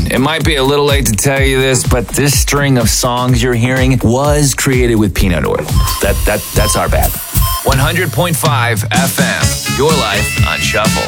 Listen, it might be a little late to tell you this, but this string of songs you're hearing was created with peanut oil. That's our bad. 100.5 FM, your life on Shuffle.